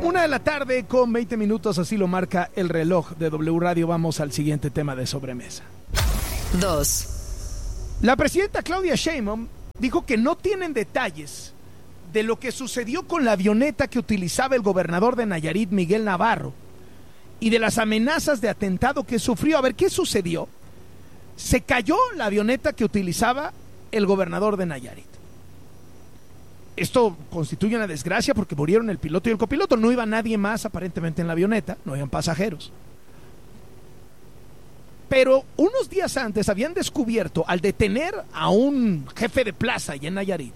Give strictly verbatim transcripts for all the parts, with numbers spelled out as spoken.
Una de la tarde con veinte minutos, así lo marca el reloj de W Radio. Vamos al siguiente tema de sobremesa. Dos. La presidenta Claudia Sheinbaum dijo que no tienen detalles de lo que sucedió con la avioneta que utilizaba el gobernador de Nayarit, Miguel Navarro, y de las amenazas de atentado que sufrió. A ver, ¿qué sucedió? Se cayó la avioneta que utilizaba el gobernador de Nayarit. Esto constituye una desgracia porque murieron el piloto y el copiloto. No iba nadie más aparentemente en la avioneta, no habían pasajeros. Pero unos días antes habían descubierto, al detener a un jefe de plaza allá en Nayarit,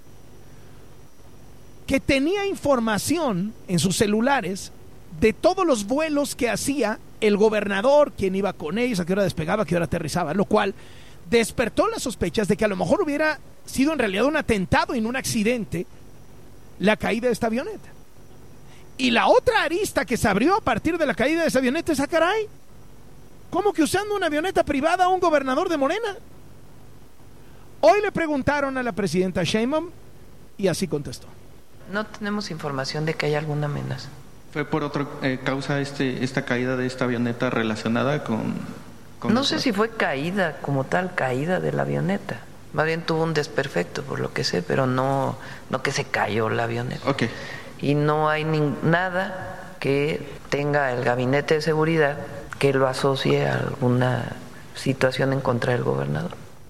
que tenía información en sus celulares de todos los vuelos que hacía el gobernador, quién iba con ellos, a qué hora despegaba, a qué hora aterrizaba, lo cual despertó las sospechas de que a lo mejor hubiera sido en realidad un atentado y no un accidente la caída de esta avioneta. Y la otra arista que se abrió a partir de la caída de esa avioneta es, ah, caray, ¿cómo que usando una avioneta privada a un gobernador de Morena? Hoy le preguntaron a la presidenta Sheinbaum y así contestó. No tenemos información de que haya alguna amenaza. ¿Fue por otra eh, causa este, esta caída de esta avioneta relacionada con...? con no sé si fue caída como tal, caída de la avioneta. Más bien tuvo un desperfecto, por lo que sé, pero no, no que se cayó la avioneta. Okay. Y no hay ni, nada que tenga el gabinete de seguridad que lo asocie a alguna situación en contra del gobernador.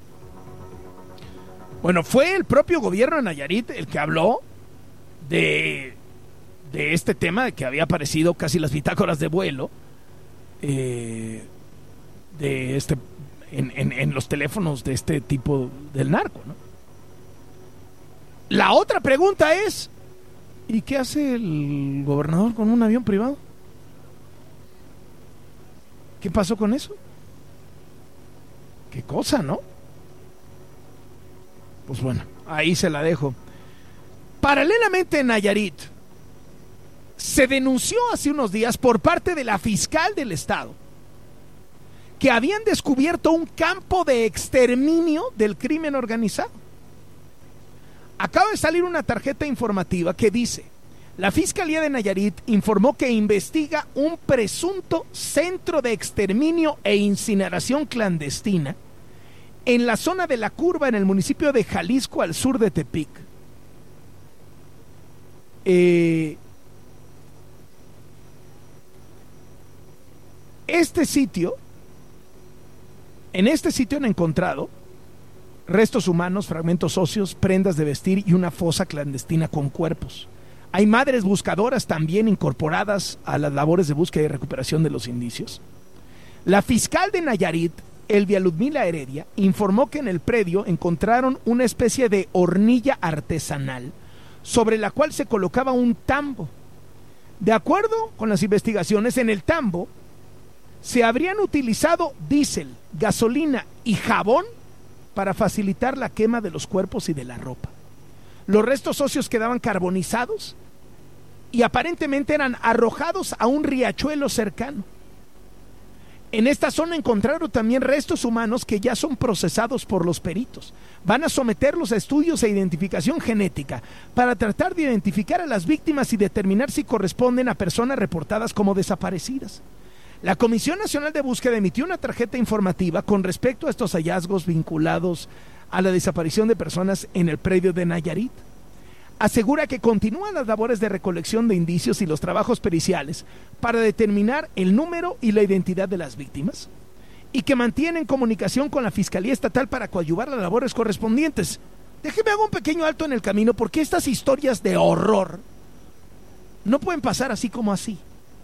Bueno, fue el propio gobierno de Nayarit el que habló de, de este tema, de que había aparecido casi las bitácoras de vuelo eh, de este en, en, en los teléfonos de este tipo del narco, ¿no? La otra pregunta es, ¿y qué hace el gobernador con un avión privado? ¿Qué pasó con eso? ¿Qué cosa, no? Pues bueno, ahí se la dejo. Paralelamente en Nayarit, se denunció hace unos días por parte de la fiscal del estado que habían descubierto un campo de exterminio del crimen organizado. Acaba de salir una tarjeta informativa que dice: la Fiscalía de Nayarit informó que investiga un presunto centro de exterminio e incineración clandestina en la zona de La Curva, en el municipio de Jalisco, al sur de Tepic. Eh, este sitio, en este sitio han encontrado restos humanos, fragmentos óseos, prendas de vestir y una fosa clandestina con cuerpos. Hay madres buscadoras también incorporadas a las labores de búsqueda y recuperación de los indicios. La fiscal de Nayarit, Elvia Ludmila Heredia, informó que en el predio encontraron una especie de hornilla artesanal sobre la cual se colocaba un tambo. De acuerdo con las investigaciones, en el tambo se habrían utilizado diésel, gasolina y jabón para facilitar la quema de los cuerpos y de la ropa. Los restos óseos quedaban carbonizados y aparentemente eran arrojados a un riachuelo cercano. En esta zona encontraron también restos humanos que ya son procesados por los peritos. Van a someterlos a estudios e identificación genética para tratar de identificar a las víctimas y determinar si corresponden a personas reportadas como desaparecidas. La Comisión Nacional de Búsqueda emitió una tarjeta informativa con respecto a estos hallazgos vinculados a la desaparición de personas en el predio de Nayarit. Asegura que continúan las labores de recolección de indicios y los trabajos periciales para determinar el número y la identidad de las víctimas, y que mantienen comunicación con la Fiscalía Estatal para coadyuvar las labores correspondientes. Déjeme hago un pequeño alto en el camino, porque estas historias de horror no pueden pasar así como así.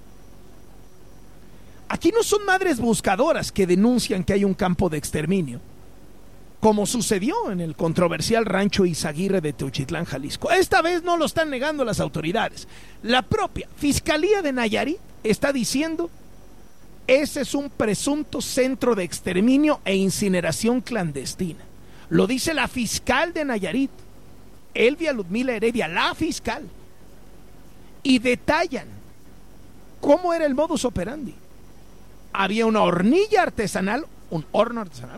Aquí no son madres buscadoras que denuncian que hay un campo de exterminio, como sucedió en el controversial rancho Izaguirre de Teuchitlán, Jalisco. Esta vez no lo están negando las autoridades. La propia Fiscalía de Nayarit está diciendo: ese es un presunto centro de exterminio e incineración clandestina. Lo dice la fiscal de Nayarit, Elvia Ludmila Heredia, la fiscal. Y detallan cómo era el modus operandi. Había una hornilla artesanal, un horno artesanal.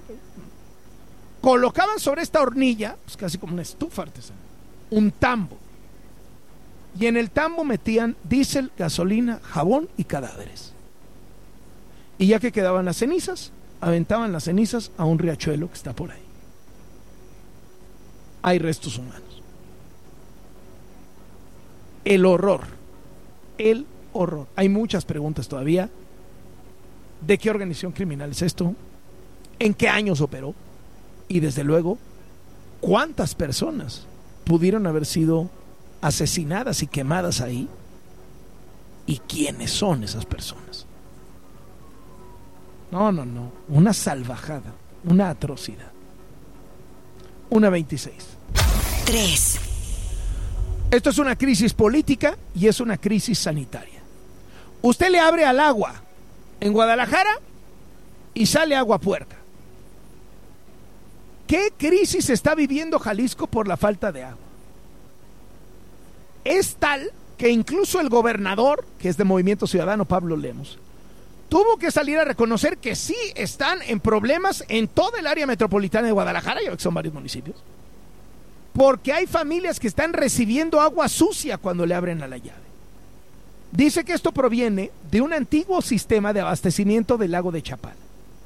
Colocaban sobre esta hornilla, pues casi como una estufa artesanal, un tambo. Y en el tambo metían diésel, gasolina, jabón y cadáveres. Y ya que quedaban las cenizas, aventaban las cenizas a un riachuelo que está por ahí. Hay restos humanos. El horror. El horror. Hay muchas preguntas todavía. ¿De qué organización criminal es esto? ¿En qué años operó? Y desde luego, ¿cuántas personas pudieron haber sido asesinadas y quemadas ahí? ¿Y quiénes son esas personas? No, no, no. Una salvajada, una atrocidad. Una veintiséis. Tres. Esto es una crisis política y es una crisis sanitaria. Usted le abre al agua en Guadalajara y sale agua puerca. ¿Qué crisis está viviendo Jalisco por la falta de agua? Es tal que incluso el gobernador, que es de Movimiento Ciudadano, Pablo Lemos, tuvo que salir a reconocer que sí están en problemas en toda el área metropolitana de Guadalajara, ya que son varios municipios, porque hay familias que están recibiendo agua sucia cuando le abren a la llave. Dice que esto proviene de un antiguo sistema de abastecimiento del lago de Chapala.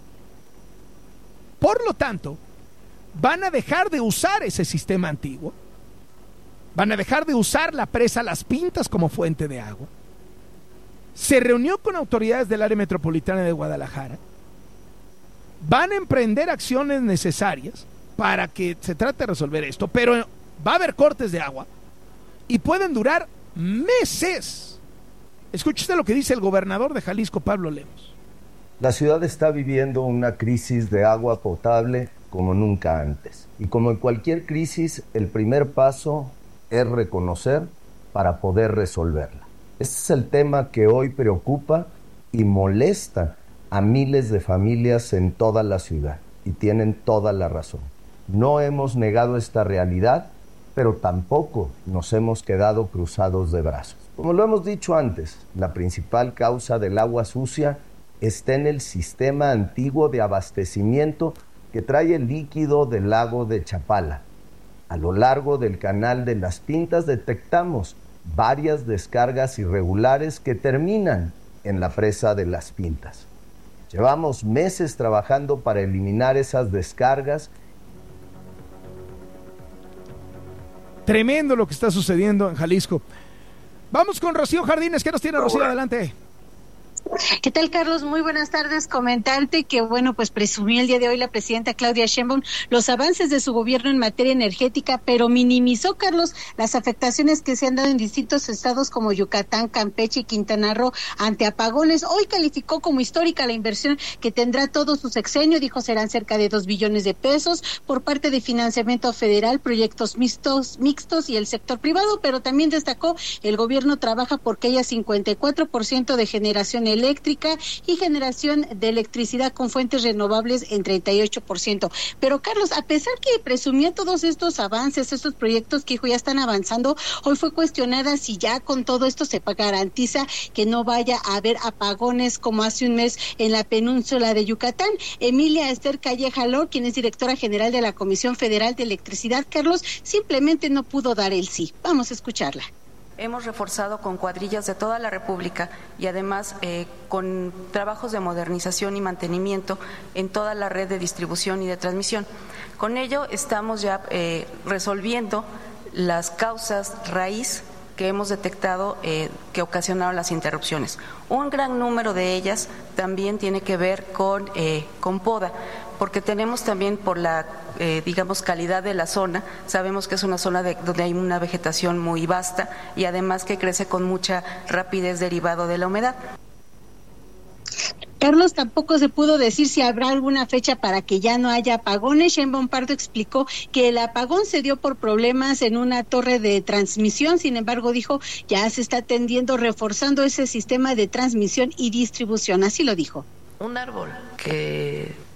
Por lo tanto, van a dejar de usar ese sistema antiguo, van a dejar de usar la presa Las Pintas como fuente de agua. Se reunió con autoridades del área metropolitana de Guadalajara, van a emprender acciones necesarias para que se trate de resolver esto, pero va a haber cortes de agua y pueden durar meses. Escuche usted lo que dice el gobernador de Jalisco, Pablo Lemos. La ciudad está viviendo una crisis de agua potable como nunca antes. Y como en cualquier crisis, el primer paso es reconocer para poder resolverla. Este es el tema que hoy preocupa y molesta a miles de familias en toda la ciudad. Y tienen toda la razón. No hemos negado esta realidad, pero tampoco nos hemos quedado cruzados de brazos. Como lo hemos dicho antes, la principal causa del agua sucia está en el sistema antiguo de abastecimiento que trae el líquido del lago de Chapala. A lo largo del canal de Las Pintas detectamos varias descargas irregulares que terminan en la presa de Las Pintas. Llevamos meses trabajando para eliminar esas descargas. Tremendo lo que está sucediendo en Jalisco. Vamos con Rocío Jardines. ¿Qué nos tiene, Rocío? Adelante. ¿Qué tal, Carlos? Muy buenas tardes. Comentarte que, bueno, pues presumió el día de hoy la presidenta Claudia Sheinbaum los avances de su gobierno en materia energética, pero minimizó, Carlos, las afectaciones que se han dado en distintos estados como Yucatán, Campeche y Quintana Roo ante apagones. Hoy calificó como histórica la inversión que tendrá todo su sexenio. Dijo serán cerca de dos billones de pesos por parte de financiamiento federal, proyectos mixtos, mixtos y el sector privado, pero también destacó el gobierno trabaja porque haya cincuenta y cuatro por ciento de generación eléctrica eléctrica y generación de electricidad con fuentes renovables en treinta y ocho por ciento. Pero Carlos, a pesar que presumía todos estos avances, estos proyectos que dijo ya están avanzando, hoy fue cuestionada si ya con todo esto se garantiza que no vaya a haber apagones como hace un mes en la península de Yucatán. Emilia Esther Calleja Lor, quien es directora general de la Comisión Federal de Electricidad, Carlos, simplemente no pudo dar el sí. Vamos a escucharla. Hemos reforzado con cuadrillas de toda la República y además eh, con trabajos de modernización y mantenimiento en toda la red de distribución y de transmisión. Con ello estamos ya eh, resolviendo las causas raíz que hemos detectado eh, que ocasionaron las interrupciones. Un gran número de ellas también tiene que ver con, eh, con poda, porque tenemos también por la, eh, digamos, calidad de la zona, sabemos que es una zona de, donde hay una vegetación muy vasta y además que crece con mucha rapidez derivado de la humedad. Carlos, tampoco se pudo decir si habrá alguna fecha para que ya no haya apagones. Sheinbaum Pardo explicó que el apagón se dio por problemas en una torre de transmisión, sin embargo dijo ya se está atendiendo, reforzando ese sistema de transmisión y distribución, así lo dijo. Un árbol que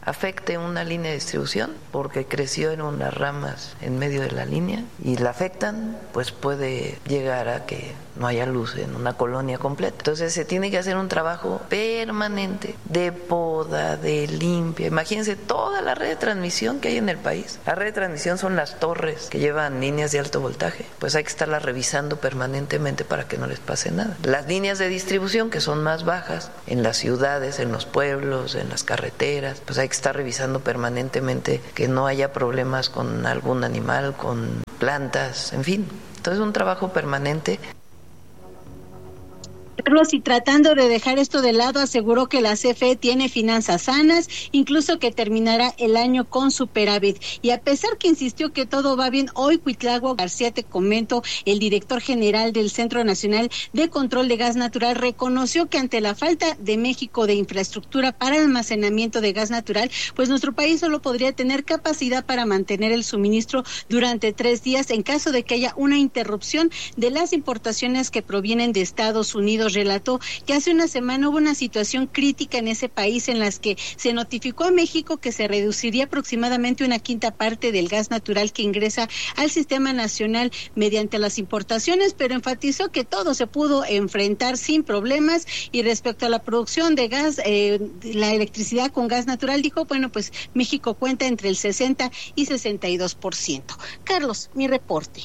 afecte una línea de distribución porque creció en unas ramas en medio de la línea y la afectan, pues puede llegar a que no haya luz en una colonia completa. Entonces se tiene que hacer un trabajo permanente de poda, de limpia. Imagínense toda la red de transmisión que hay en el país. La red de transmisión son las torres que llevan líneas de alto voltaje. Pues hay que estarlas revisando permanentemente para que no les pase nada. Las líneas de distribución que son más bajas en las ciudades, en los pueblos, en las carreteras, pues hay que estar revisando permanentemente que no haya problemas con algún animal, con plantas, en fin. Entonces un trabajo permanente. Carlos, y tratando de dejar esto de lado, aseguró que la C F E tiene finanzas sanas, incluso que terminará el año con superávit. Y a pesar que insistió que todo va bien, hoy Cuitlagua García, te comento, el director general del Centro Nacional de Control de Gas Natural, reconoció que ante la falta de México de infraestructura para el almacenamiento de gas natural, pues nuestro país solo podría tener capacidad para mantener el suministro durante tres días en caso de que haya una interrupción de las importaciones que provienen de Estados Unidos. Relató que hace una semana hubo una situación crítica en ese país en las que se notificó a México que se reduciría aproximadamente una quinta parte del gas natural que ingresa al sistema nacional mediante las importaciones, pero enfatizó que todo se pudo enfrentar sin problemas. Y respecto a la producción de gas, eh, la electricidad con gas natural, dijo, bueno, pues México cuenta entre el sesenta y sesenta y dos por ciento. Carlos, mi reporte.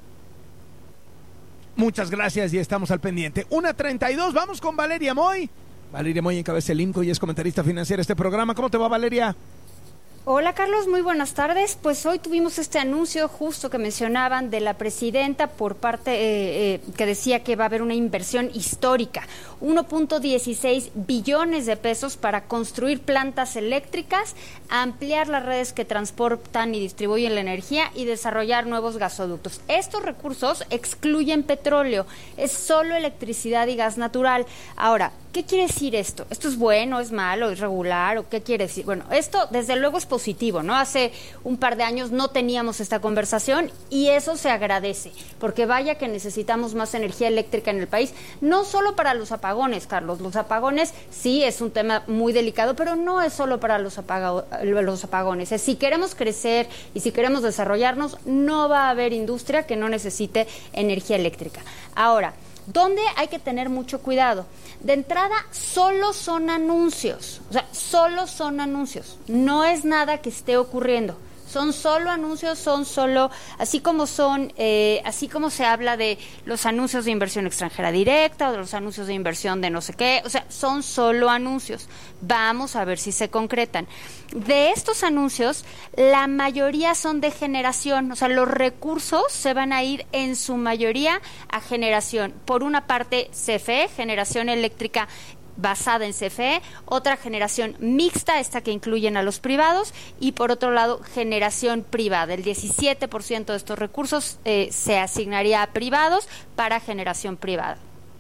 Muchas gracias y estamos al pendiente. una treinta y dos, vamos con Valeria Moy. Valeria Moy encabeza el IMCO y es comentarista financiera de este programa. ¿Cómo te va, Valeria? Hola Carlos, muy buenas tardes. Pues hoy tuvimos este anuncio justo que mencionaban de la presidenta por parte eh, eh, que decía que va a haber una inversión histórica, uno punto dieciséis billones de pesos para construir plantas eléctricas, ampliar las redes que transportan y distribuyen la energía y desarrollar nuevos gasoductos. Estos recursos excluyen petróleo, es solo electricidad y gas natural. Ahora, ¿qué quiere decir esto? ¿Esto es bueno, es malo, es regular o qué quiere decir? Bueno, esto desde luego es positivo, ¿no? Hace un par de años no teníamos esta conversación y eso se agradece, porque vaya que necesitamos más energía eléctrica en el país, no solo para los apagones, Carlos. Los apagones sí es un tema muy delicado, pero no es solo para los, apaga- los apagones. Es, si queremos crecer y si queremos desarrollarnos, no va a haber industria que no necesite energía eléctrica. Ahora, ¿dónde hay que tener mucho cuidado? De entrada, solo son anuncios, o sea, solo son anuncios, no es nada que esté ocurriendo. Son solo anuncios, son solo, así como son, eh, así como se habla de los anuncios de inversión extranjera directa o de los anuncios de inversión de no sé qué, o sea, son solo anuncios. Vamos a ver si se concretan. De estos anuncios, la mayoría son de generación, o sea, los recursos se van a ir en su mayoría a generación. Por una parte, C F E, generación eléctrica basada en C F E, otra generación mixta, esta que incluyen a los privados, y por otro lado, generación privada. El diecisiete por ciento de estos recursos eh, se asignaría a privados para generación privada.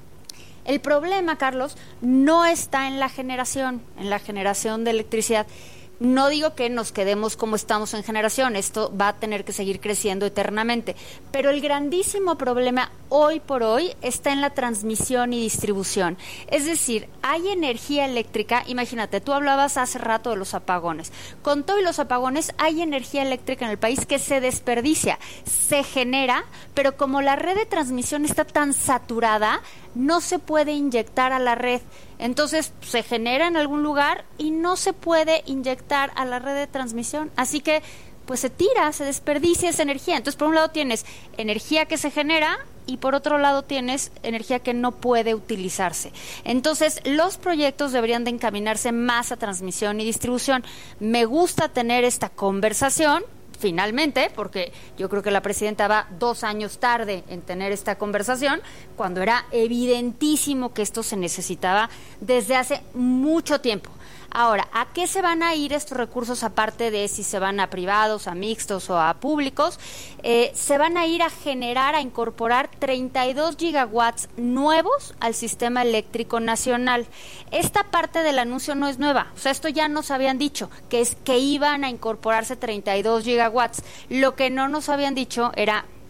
El problema, Carlos, no está en la generación, en la generación de electricidad. No digo que nos quedemos como estamos en generación, esto va a tener que seguir creciendo eternamente, pero el grandísimo problema hoy por hoy está en la transmisión y distribución. Es decir, hay energía eléctrica, imagínate, tú hablabas hace rato de los apagones. Con todos los apagones hay energía eléctrica en el país que se desperdicia, se genera, pero como la red de transmisión está tan saturada, no se puede inyectar a la red. Entonces se genera en algún lugar y no se puede inyectar a la red de transmisión. Así que pues se tira, se desperdicia esa energía. Entonces por un lado tienes energía que se genera y por otro lado tienes energía que no puede utilizarse. Entonces los proyectos deberían de encaminarse más a transmisión y distribución. Me gusta tener esta conversación, finalmente, porque yo creo que la presidenta va dos años tarde en tener esta conversación, cuando era evidentísimo que esto se necesitaba desde hace mucho tiempo. Ahora, ¿a qué se van a ir estos recursos aparte de si se van a privados, a mixtos o a públicos? Eh, se van a ir a generar, a incorporar treinta y dos gigawatts nuevos al sistema eléctrico nacional. Esta parte del anuncio no es nueva, o sea, esto ya nos habían dicho, que es que iban a incorporarse treinta y dos gigawatts. Lo que no nos habían dicho era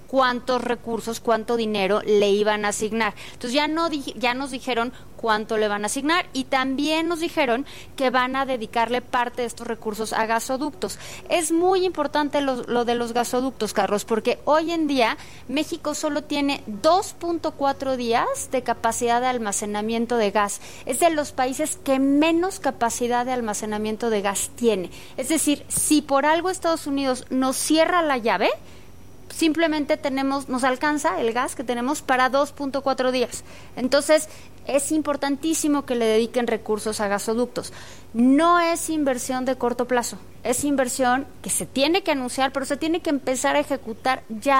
cuántos recursos, cuánto dinero le iban a asignar. Entonces ya no ya nos dijeron cuánto le van a asignar y también nos dijeron que van a dedicarle parte de estos recursos a gasoductos. Es muy importante lo, lo de los gasoductos, Carlos, porque hoy en día México solo tiene dos punto cuatro días de capacidad de almacenamiento de gas. Es de los países que menos capacidad de almacenamiento de gas tiene. Es decir, si por algo Estados Unidos nos cierra la llave, simplemente tenemos, nos alcanza el gas que tenemos para dos punto cuatro días. Entonces, es importantísimo que le dediquen recursos a gasoductos. No es inversión de corto plazo, es inversión que se tiene que anunciar, pero se tiene que empezar a ejecutar ya.